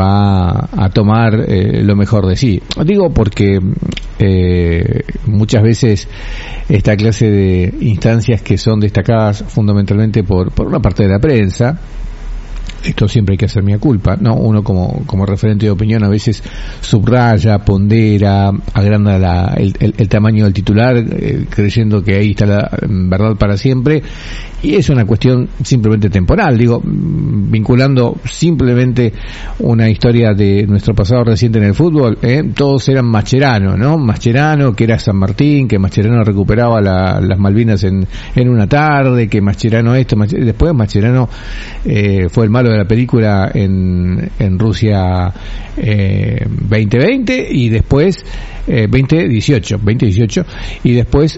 va a tomar lo mejor de sí. Digo porque muchas veces esta clase de instancias que son destacadas fundamentalmente por una parte de la prensa, esto siempre hay que hacer mea culpa, ¿no? Uno como referente de opinión a veces subraya, pondera, agranda el tamaño del titular, creyendo que ahí está la verdad para siempre, y es una cuestión simplemente temporal, digo, vinculando simplemente una historia de nuestro pasado reciente en el fútbol, todos eran Mascherano, ¿no? Mascherano, que era San Martín, que Mascherano recuperaba las Malvinas en una tarde, que Mascherano después Mascherano fue el malo de la película en Rusia 2020 y después 2018 y después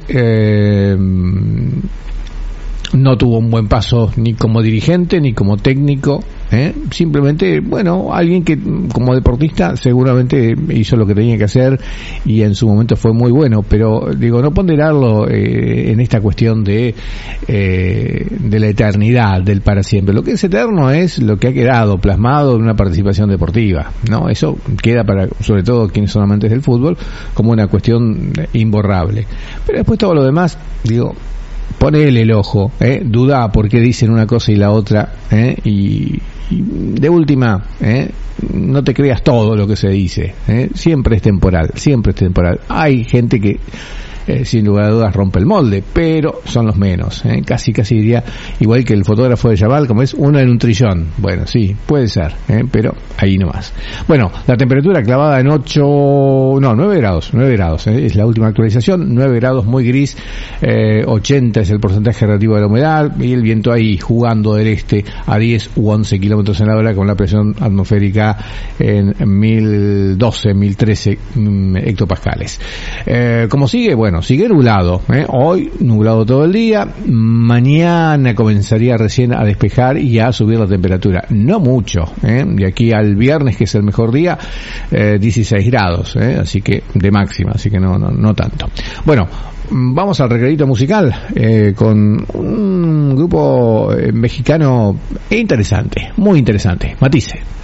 no tuvo un buen paso ni como dirigente ni como técnico, simplemente, bueno, alguien que como deportista seguramente hizo lo que tenía que hacer y en su momento fue muy bueno, pero digo, no ponderarlo en esta cuestión de la eternidad, del para siempre. Lo que es eterno es lo que ha quedado plasmado en una participación deportiva, ¿no? Eso queda para, sobre todo quienes son amantes del fútbol, como una cuestión imborrable. Pero después todo lo demás, digo, ponele el ojo, duda por qué dicen una cosa y la otra, y de última, no te creas todo lo que se dice, siempre es temporal. Hay gente que sin lugar a dudas rompe el molde, pero son los menos, casi diría igual que el fotógrafo de Chaval, como es uno en un trillón. Bueno, sí, puede ser, pero ahí nomás. Bueno, la temperatura clavada en 9 grados, es la última actualización, 9 grados, muy gris, 80 es el porcentaje relativo de la humedad, y el viento ahí jugando del este a 10 u 11 kilómetros en la hora, con la presión atmosférica en 1013 hectopascales. ¿Cómo sigue? Bueno, sigue nublado, hoy nublado todo el día, mañana comenzaría recién a despejar y a subir la temperatura, no mucho, de aquí al viernes, que es el mejor día, 16 grados, así que de máxima, así que no tanto. Bueno, vamos al recredito musical con un grupo mexicano interesante, muy interesante, Matisse.